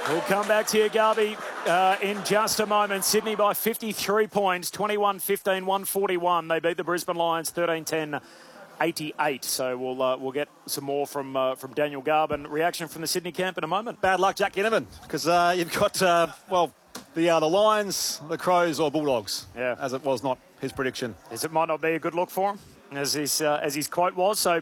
We'll come back to you, Garby, in just a moment. Sydney by 53 points, 21-15, 141. They beat the Brisbane Lions 13-10. 88. So we'll get some more from Daniel Garb. Reaction from the Sydney camp in a moment. Bad luck, Jack Ginnivan, because you've got the Lions, the Crows, or Bulldogs. Yeah, as it was not his prediction. It might not be a good look for him, as his quote was. So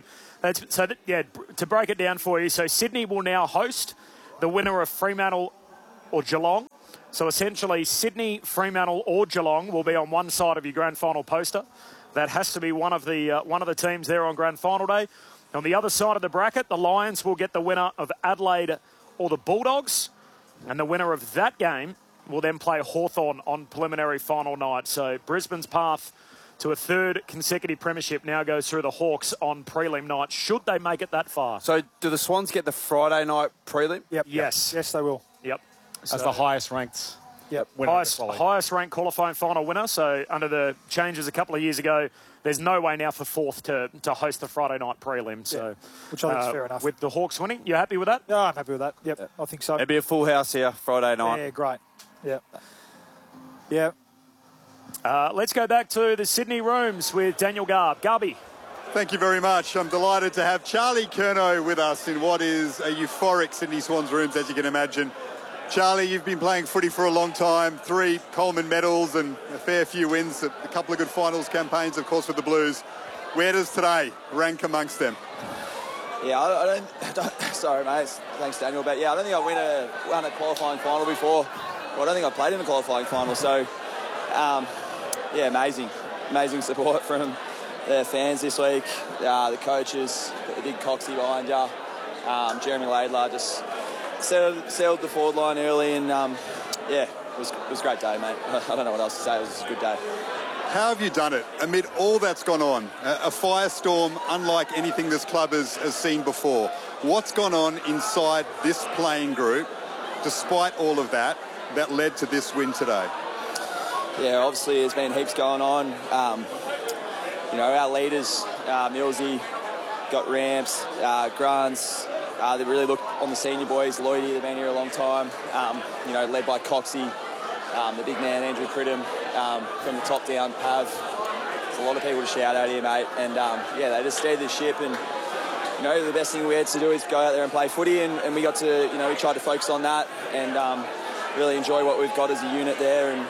to break it down for you, so Sydney will now host the winner of Fremantle or Geelong. So essentially, Sydney, Fremantle, or Geelong will be on one side of your grand final poster. That has to be one of the teams there on grand final day. On the other side of the bracket, the Lions will get the winner of Adelaide or the Bulldogs, and the winner of that game will then play Hawthorn on preliminary final night. So Brisbane's path to a third consecutive premiership now goes through the Hawks on prelim night, should they make it that far. So do the Swans get the Friday night prelim? Yep. Yes, they will. Yep. As the highest ranked. Yep. Highest ranked qualifying final winner. So under the changes a couple of years ago, there's no way now for fourth to host the Friday night prelim. So, which I think is fair enough. With the Hawks winning, you happy with that? Yeah, I'm happy with that. Yep, I think so. It'd be a full house here Friday night. Yeah, great. Yeah. Yeah. Let's go back to the Sydney rooms with Daniel Garb. Garby. Thank you very much. I'm delighted to have Charlie Curnow with us in what is a euphoric Sydney Swans rooms, as you can imagine. Charlie, you've been playing footy for a long time, 3 Coleman medals and a fair few wins, a couple of good finals campaigns, of course, with the Blues. Where does today rank amongst them? Yeah, I don't sorry, mate. Thanks, Daniel. But, yeah, I don't think I won a qualifying final before. Well, I don't think I played in a qualifying final. So, yeah, amazing support from the fans this week, the coaches, the big Coxie behind you, Jeremy Laidlaw just settled the forward line early, and yeah, it was a great day, mate. I don't know what else to say. It was a good day. How have you done it amid all that's gone on? A firestorm unlike anything this club has seen before. What's gone on inside this playing group, despite all of that led to this win today? Yeah, obviously there's been heaps going on. Our leaders, Millsy, got Ramps, Grants. They really look on the senior boys. Lloydie, they've been here a long time. Led by Coxie, the big man Andrew Pridham, from the top down. Pav. There's a lot of people to shout out here, mate. And they just steered the ship. And the best thing we had to do is go out there and play footy. And we got to, we tried to focus on that and really enjoy what we've got as a unit there. And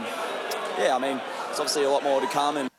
it's obviously a lot more to come. And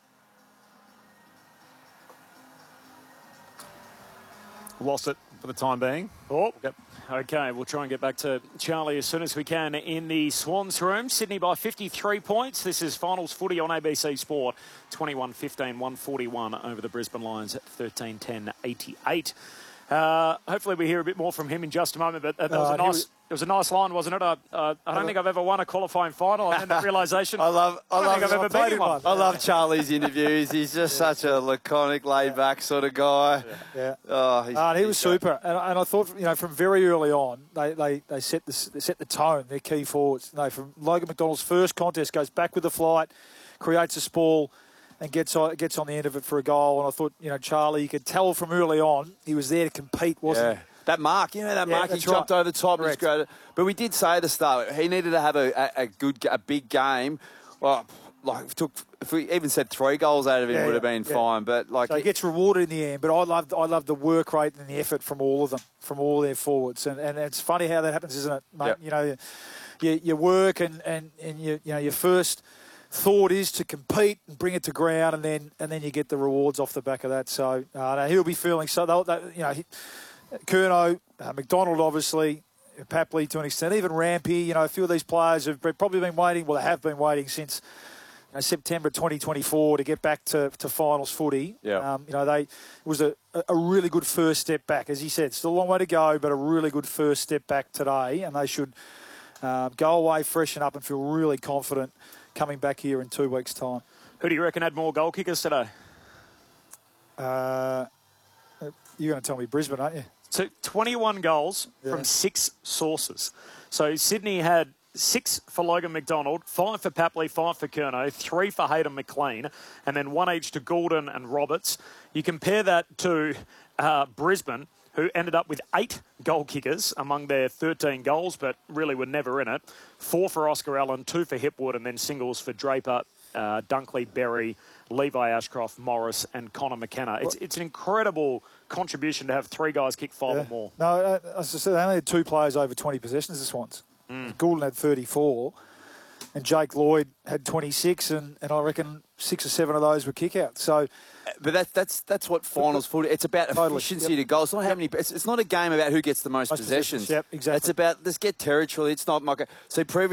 lost it for the time being. Oh, yep. Okay, we'll try and get back to Charlie as soon as we can in the Swans room. Sydney by 53 points. This is finals footy on ABC Sport. 21-15, 141 over the Brisbane Lions at 13-10, 88. Hopefully we hear a bit more from him in just a moment, but it was a nice line, wasn't it? I don't think I've ever won a qualifying final. And then that realisation, I don't think I've ever beaten one. I love Charlie's interviews. He's just such a laconic, laid-back sort of guy. Yeah. And he was super. And I thought, from very early on, they set the tone. Their key forwards, from Logan McDonald's first contest, goes back with the flight, creates a sprawl, and gets on the end of it for a goal. And I thought, Charlie, you could tell from early on he was there to compete, wasn't he? That mark, that mark, he jumped over the top. Was great. But we did say at the start, he needed to have a big game. Well, if we even said 3 goals out of him, would have been fine. But so he gets rewarded in the end. But I love the work rate and the effort from all of them, from all their forwards. And it's funny how that happens, isn't it, mate? Yep. You work and your first thought is to compete and bring it to ground, and then you get the rewards off the back of that. So he'll be feeling so. Curnow, McDonald, obviously, Papley to an extent, even Rampy. A few of these players have probably been waiting. Well, they have been waiting since September 2024 to get back to finals footy. Yeah. It was a really good first step back, as he said. Still a long way to go, but a really good first step back today, and they should go away, freshen up, and feel really confident coming back here in 2 weeks' time. Who do you reckon had more goal kickers today? You're going to tell me Brisbane, aren't you? So 21 goals from 6 sources. So Sydney had 6 for Logan McDonald, 5 for Papley, 5 for Curnow, 3 for Hayden McLean, and then 1 each to Goulden and Roberts. You compare that to Brisbane, who ended up with 8 goal kickers among their 13 goals, but really were never in it. 4 for Oscar Allen, 2 for Hipwood, and then singles for Draper, Dunkley, Berry, Levi Ashcroft, Morris, and Connor McKenna. It's an incredible contribution to have 3 guys kick 5 or more. No, as I said, they only had 2 players over 20 possessions, the Swans. Goulden had 34, and Jake Lloyd had 26, and I reckon 6 or 7 of those were kick-outs. So, but that's what finals footy. It's about efficiency to goal. It's not how many. It's not a game about who gets the most possessions. Yep, exactly. It's about let's get territory. It's not like so. Previous